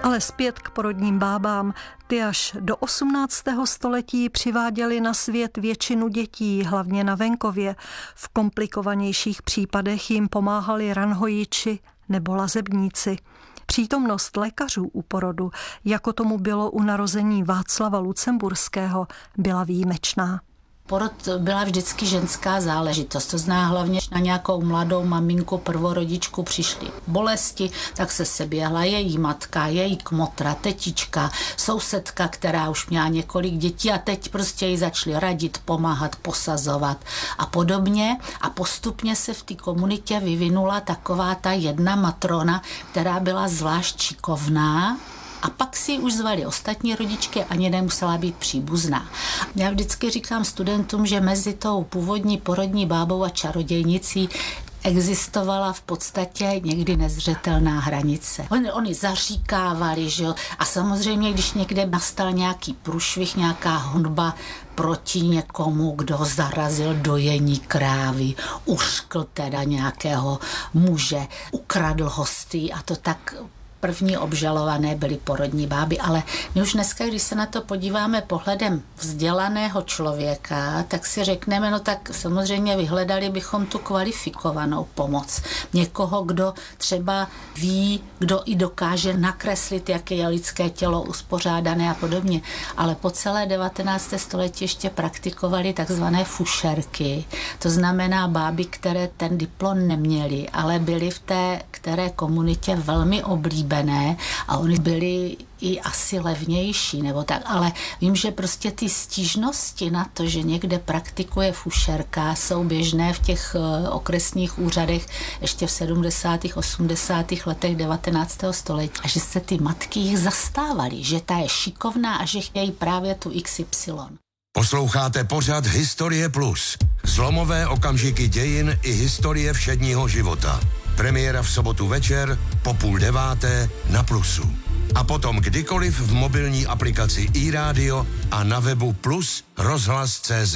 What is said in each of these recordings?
Ale zpět k porodním bábám. Ty až do 18. století přiváděly na svět většinu dětí, hlavně na venkově. V komplikovanějších případech jim pomáhali ranhojiči nebo lazebníci. Přítomnost lékařů u porodu, jako tomu bylo u narození Václava Lucemburského, byla výjimečná. Porod byla vždycky ženská záležitost, to zná hlavně na nějakou mladou maminku, prvorodičku přišly bolesti, tak se seběhla její matka, její kmotra, tetička, sousedka, která už měla několik dětí a teď prostě jí začali radit, pomáhat, posazovat a podobně a postupně se v té komunitě vyvinula taková ta jedna matrona, která byla zvlášť šikovná. A pak si už zvali ostatní rodičky, ani nemusela být příbuzná. Já vždycky říkám studentům, že mezi tou původní porodní bábou a čarodějnicí existovala v podstatě někdy nezřetelná hranice. Oni zaříkávali, že jo, a samozřejmě, když někde nastal nějaký průšvih, nějaká honba proti někomu, kdo zarazil dojení krávy, uškl teda nějakého muže, ukradl hosty a to tak. První obžalované byly porodní báby, ale my už dneska, když se na to podíváme pohledem vzdělaného člověka, tak si řekneme, no tak samozřejmě vyhledali bychom tu kvalifikovanou pomoc. Někoho, kdo třeba ví, kdo i dokáže nakreslit, jaké je lidské tělo uspořádané a podobně. Ale po celé 19. století ještě praktikovali takzvané fušerky. To znamená báby, které ten diplom neměly, ale byly v té které komunitě velmi oblíbené a oni byli i asi levnější, nebo tak, ale vím, že prostě ty stížnosti na to, že někde praktikuje fušerka, jsou běžné v těch okresních úřadech ještě v 70. 80. letech 19. století a že se ty matky jich zastávaly, že ta je šikovná a že chtějí právě tu XY. Posloucháte pořad Historie Plus. Zlomové okamžiky dějin i historie všedního života. Premiéra v sobotu večer po 8:30 na Plusu. A potom kdykoliv v mobilní aplikaci iRádio a na webu Plus rozhlas.cz.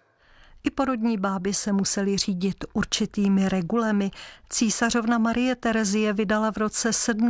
I porodní báby se musely řídit určitými regulemi. Císařovna Marie Terezie vydala v roce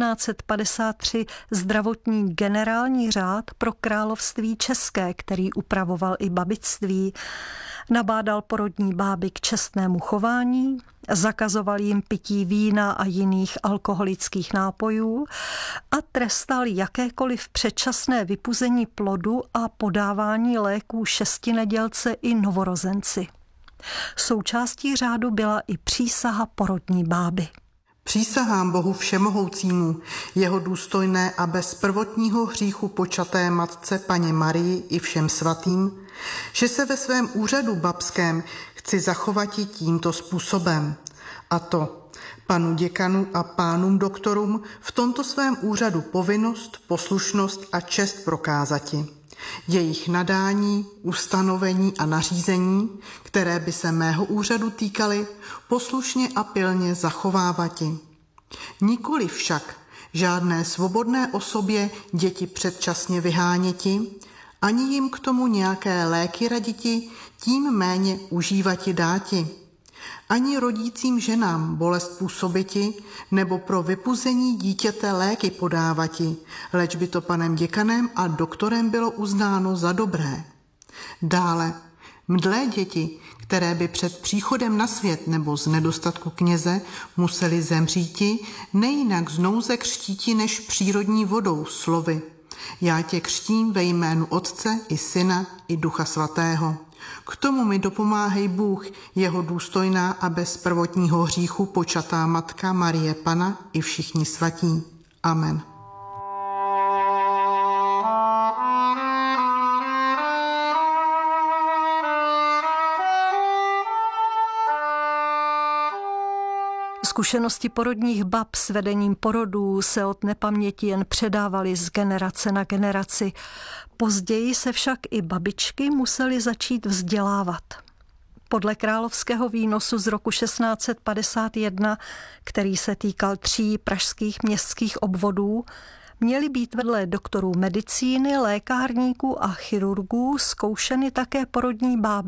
1753 zdravotní generální řád pro království české, který upravoval i babictví. Nabádal porodní báby k čestnému chování, zakazoval jim pití vína a jiných alkoholických nápojů a trestal jakékoliv předčasné vypuzení plodu a podávání léků šestinedělce i novorozenci. Součástí řádu byla i přísaha porodní báby. Přísahám Bohu všemohoucímu, jeho důstojné a bez prvotního hříchu počaté matce Panně Marii i všem svatým, že se ve svém úřadu babském chci zachovat i tímto způsobem. A to panu děkanu a pánům doktorům v tomto svém úřadu povinnost, poslušnost a čest prokázati. Jejich nadání, ustanovení a nařízení, které by se mého úřadu týkaly, poslušně a pilně zachovávati. Nikoli však žádné svobodné osobě děti předčasně vyháněti, ani jim k tomu nějaké léky raditi, tím méně užívati dáti. Ani rodícím ženám bolest působiti, nebo pro vypuzení dítěte léky podávati, leč by to panem děkanem a doktorem bylo uznáno za dobré. Dále, mdlé děti, které by před příchodem na svět nebo z nedostatku kněze museli zemříti, nejinak z nouze křtíti než přírodní vodou, slovy. Já tě křtím ve jménu Otce i Syna i Ducha Svatého. K tomu mi dopomáhej Bůh, jeho důstojná a bez prvotního hříchu počatá matka Marie Panna i všichni svatí. Amen. Zkušenosti porodních bab s vedením porodů se od nepaměti jen předávaly z generace na generaci. Později se však i babičky musely začít vzdělávat. Podle královského výnosu z roku 1651, který se týkal 3 pražských městských obvodů, měly být vedle doktorů medicíny, lékárníků a chirurgů zkoušeny také porodní báby.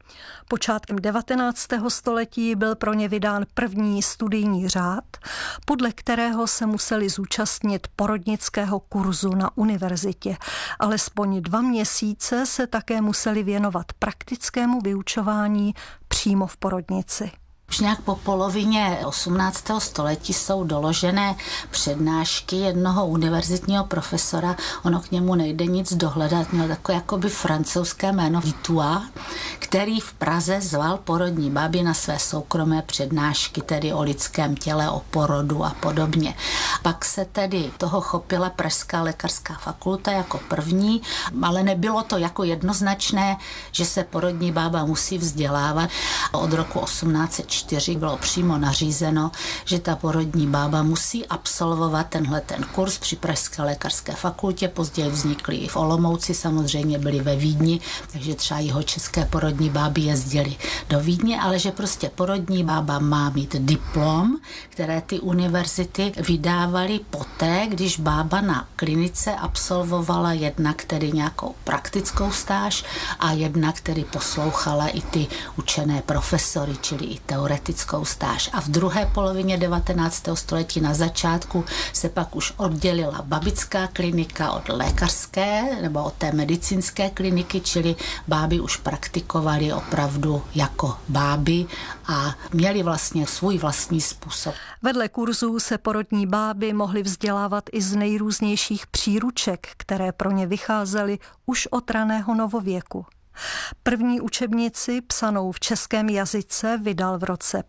Počátkem 19. století byl pro ně vydán první studijní řád, podle kterého se museli zúčastnit porodnického kurzu na univerzitě. Alespoň 2 měsíce se také museli věnovat praktickému vyučování přímo v porodnici. Už nějak po polovině 18. století jsou doložené přednášky jednoho univerzitního profesora. Ono k němu nejde nic dohledat, měl takové jakoby francouzské jméno Vitua, který v Praze zval porodní babi na své soukromé přednášky, tedy o lidském těle, o porodu a podobně. Pak se tedy toho chopila Pražská lékařská fakulta jako první, ale nebylo to jako jednoznačné, že se porodní bába musí vzdělávat. Od roku 1804 bylo přímo nařízeno, že ta porodní bába musí absolvovat ten kurz při Pražské lékařské fakultě. Později vznikly i v Olomouci, samozřejmě byly ve Vídni, takže třeba jihočeské porodní báby jezdily do Vídně, ale že prostě porodní bába má mít diplom, které ty univerzity vydávaly poté, když bába na klinice absolvovala jednak tedy nějakou praktickou stáž a jednak tedy poslouchala i ty učené profesory, čili i teoretickou stáž. A v druhé polovině 19. století na začátku se pak už oddělila babická klinika od lékařské nebo od té medicínské kliniky, čili báby už praktikovaly opravdu jako báby a měly vlastně svůj vlastní způsob. Vedle kurzů se porodní báby mohly vzdělávat i z nejrůznějších příruček, které pro ně vycházely už od raného novověku. První učebnici psanou v českém jazyce vydal v roce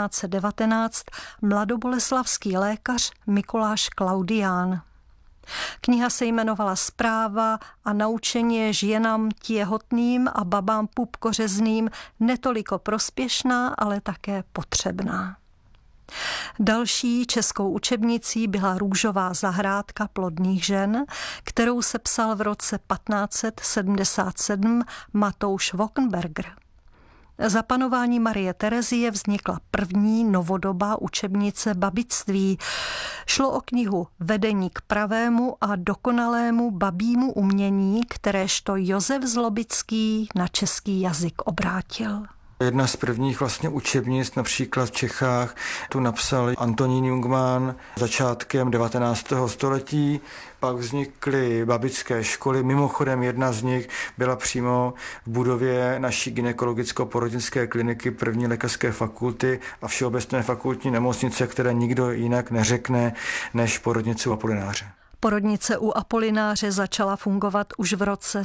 1519 mladoboleslavský lékař Mikuláš Klaudián. Kniha se jmenovala Zpráva a naučení je ženám těhotným a babám pupkořezným netoliko prospěšná, ale také potřebná. Další českou učebnicí byla Růžová zahrádka plodných žen, kterou sepsal v roce 1577 Matouš Wochenberger. Za panování Marie Terezie vznikla první novodobá učebnice babictví. Šlo o knihu Vedení k pravému a dokonalému babímu umění, kteréžto Josef Zlobický na český jazyk obrátil. Jedna z prvních vlastně učebnic například v Čechách tu napsal Antonín Jungmann začátkem 19. století. Pak vznikly babické školy. Mimochodem jedna z nich byla přímo v budově naší gynekologicko-porodnické kliniky první lékařské fakulty a Všeobecné fakultní nemocnice, které nikdo jinak neřekne než porodnice u Apolináře. Porodnice u Apolináře začala fungovat už v roce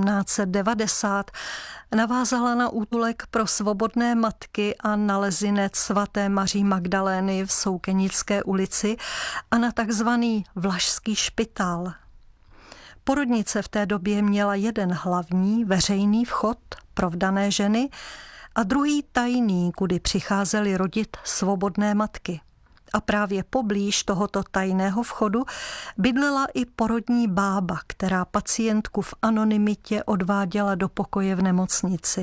1790. Navázala na útulek pro svobodné matky a nalezinec svaté Maří Magdalény v Soukenické ulici a na takzvaný Vlašský špitál. Porodnice v té době měla jeden hlavní veřejný vchod pro vdané ženy a druhý tajný, kudy přicházely rodit svobodné matky. A právě poblíž tohoto tajného vchodu bydlela i porodní bába, která pacientku v anonymitě odváděla do pokoje v nemocnici.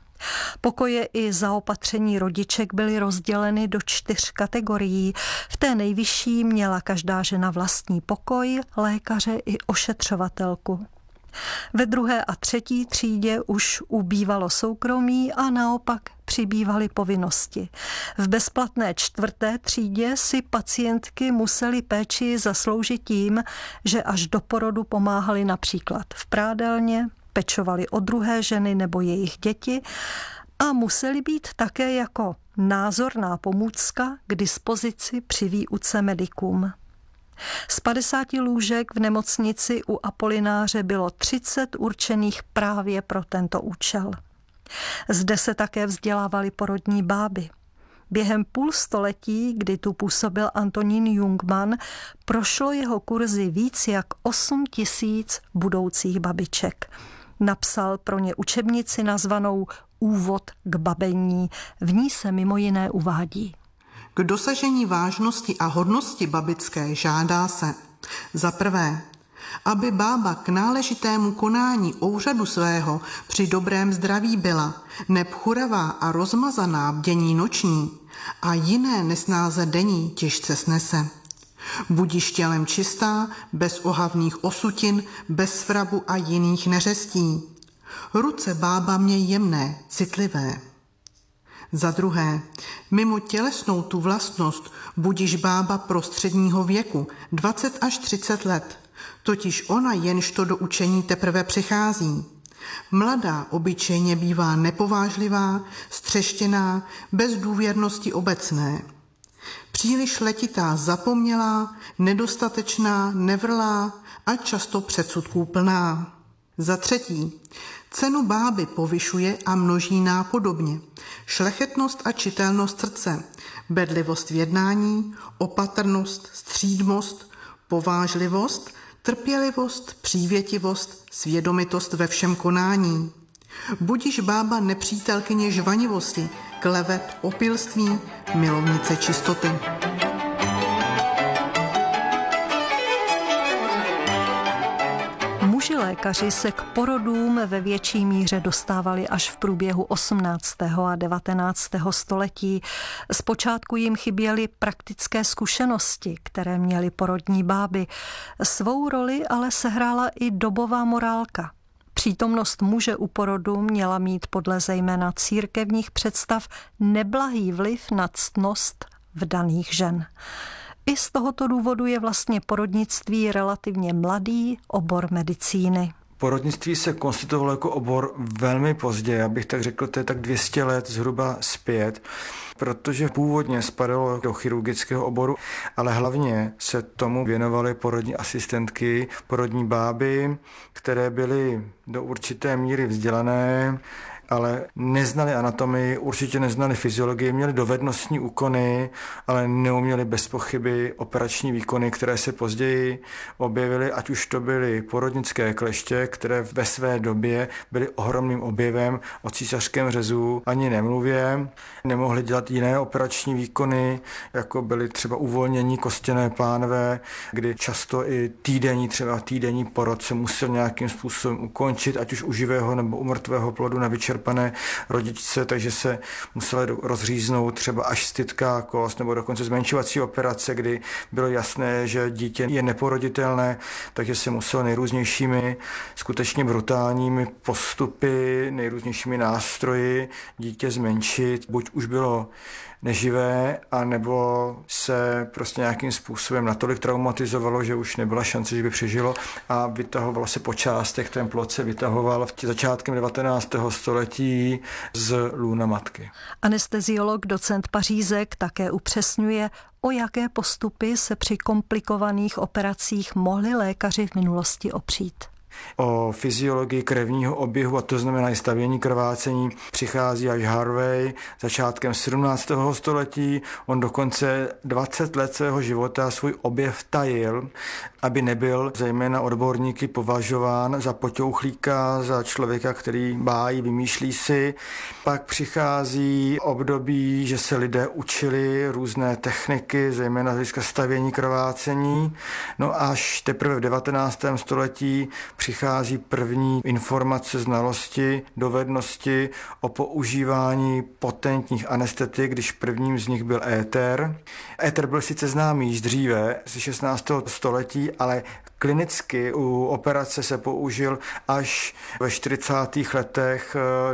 Pokoje i zaopatření rodiček byly rozděleny do 4 kategorií. V té nejvyšší měla každá žena vlastní pokoj, lékaře i ošetřovatelku. Ve 2. a 3. třídě už ubývalo soukromí a naopak přibývaly povinnosti. V bezplatné 4. třídě si pacientky musely péči zasloužit tím, že až do porodu pomáhali například v prádelně, pečovali o druhé ženy nebo jejich děti a museli být také jako názorná pomůcka k dispozici při výuce medikům. Z 50 lůžek v nemocnici u Apolináře bylo 30 určených právě pro tento účel. Zde se také vzdělávaly porodní báby. Během půl století, kdy tu působil Antonín Jungmann, prošlo jeho kurzy víc jak 8 000 budoucích babiček. Napsal pro ně učebnici nazvanou Úvod k babení. V ní se mimo jiné uvádí. K dosažení vážnosti a hodnosti babické žádá se za prvé, aby bába k náležitému konání úřadu svého při dobrém zdraví byla, neb churavá a rozmazaná bdění noční a jiné nesnáze denní těžce snese. Budiš tělem čistá, bez ohavných osutin, bez svrabu a jiných neřestí. Ruce bába mě jemné, citlivé. Za druhé, mimo tělesnou tu vlastnost budiž bába prostředního věku, 20 až 30 let, totiž ona jenž to do učení teprve přichází. Mladá obyčejně bývá nepovážlivá, střeštěná, bez důvěrnosti obecné. Příliš letitá zapomnělá, nedostatečná, nevrlá a často předsudků plná. Za třetí, cenu báby povyšuje a množí nápodobně. Šlechetnost a čitelnost srdce, bedlivost v jednání, opatrnost, střídmost, povážlivost, trpělivost, přívětivost, svědomitost ve všem konání. Budiž bába nepřítelkyně žvanivosti, klevet, opilství, milovnice čistoty. Muži lékaři se k porodům ve větší míře dostávali až v průběhu 18. a 19. století. Zpočátku jim chyběly praktické zkušenosti, které měly porodní báby. Svou roli ale sehrála i dobová morálka. Přítomnost muže u porodu měla mít podle zejména církevních představ neblahý vliv na ctnost vdaných žen. I z tohoto důvodu je vlastně porodnictví relativně mladý obor medicíny. Porodnictví se konstituovalo jako obor velmi pozdě, já bych tak řekl, to je tak 200 let zhruba zpět, protože původně spadalo do chirurgického oboru, ale hlavně se tomu věnovaly porodní asistentky, porodní báby, které byly do určité míry vzdělané, ale neznali anatomii, určitě neznali fyziologii, měli dovednostní úkony, ale neuměli bez pochyby operační výkony, které se později objevily, ať už to byly porodnické kleště, které ve své době byly ohromným objevem, o císařském řezu ani nemluvě. Nemohli dělat jiné operační výkony, jako byly třeba uvolnění kostěné pánve, kdy často i týdenní porod se musel nějakým způsobem ukončit, ať už u živého nebo u mrtvého plodu na vyčerpané rodičce, takže se musela rozříznout třeba až stytká kost nebo dokonce zmenšovací operace, kdy bylo jasné, že dítě je neporoditelné, takže se muselo nejrůznějšími skutečně brutálními postupy, nejrůznějšími nástroji dítě zmenšit. Buď už bylo neživé, anebo se prostě nějakým způsobem natolik traumatizovalo, že už nebyla šance, že by přežilo a vytahovalo se po částech, ten plod se vytahoval začátkem 19. století z lůna matky. Anesteziolog docent Pařízek také upřesňuje, o jaké postupy se při komplikovaných operacích mohli lékaři v minulosti opřít. O fyziologii krevního oběhu, a to znamená i stavění krvácení, přichází až Harvey začátkem 17. století. On dokonce 20 let svého života svůj objev tajil, aby nebyl zejména odborníky považován za poťouchlíka, za člověka, který bájí, vymýšlí si. Pak přichází období, že se lidé učili různé techniky, zejména z hlediska stavění krvácení. No až teprve v 19. století přichází první informace, znalosti, dovednosti o používání potentních anestetik, když prvním z nich byl éter. Éter byl sice známý již dříve, z 16. století, ale klinicky u operace se použil až ve 40. letech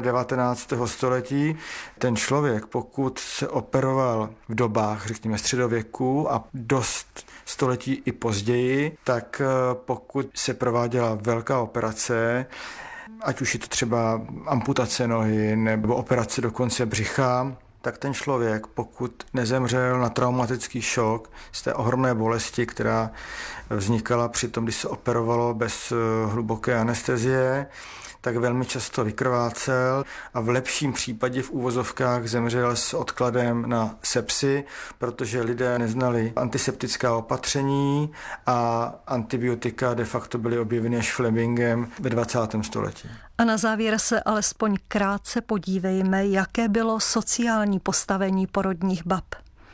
19. století. Ten člověk, pokud se operoval v dobách, řekněme, středověku a dost století i později, tak pokud se prováděla velká operace, ať už je to třeba amputace nohy nebo operace dokonce břicha, tak ten člověk, pokud nezemřel na traumatický šok z té ohromné bolesti, která vznikala při tom, když se operovalo bez hluboké anestezie, tak velmi často vykrvácel a v lepším případě v úvozovkách zemřel s odkladem na sepsi, protože lidé neznali antiseptická opatření a antibiotika de facto byly objeveny až Flemingem ve 20. století. A na závěr se alespoň krátce podívejme, jaké bylo sociální postavení porodních bab.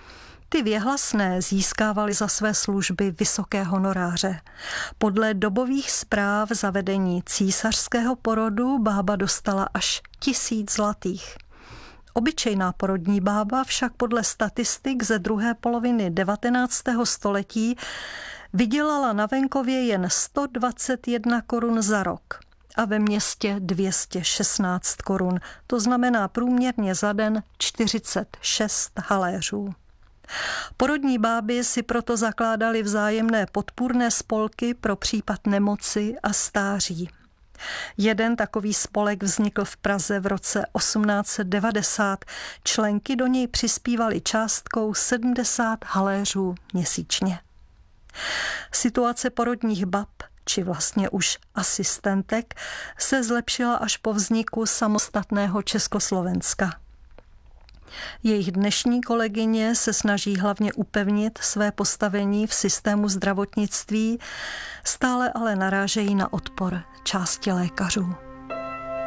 Ty věhlasné získávaly za své služby vysoké honoráře. Podle dobových zpráv za vedení císařského porodu bába dostala až 1000 zlatých. Obyčejná porodní bába však podle statistik ze druhé poloviny 19. století vydělala na venkově jen 121 korun za rok. a ve městě 216 korun. To znamená průměrně za den 46 haléřů. Porodní báby si proto zakládaly vzájemné podpůrné spolky pro případ nemoci a stáří. Jeden takový spolek vznikl v Praze v roce 1890. Členky do něj přispívaly částkou 70 haléřů měsíčně. Situace porodních bab, či vlastně už asistentek, se zlepšila až po vzniku samostatného Československa. Jejich dnešní kolegyně se snaží hlavně upevnit své postavení v systému zdravotnictví, stále ale narážejí na odpor části lékařů.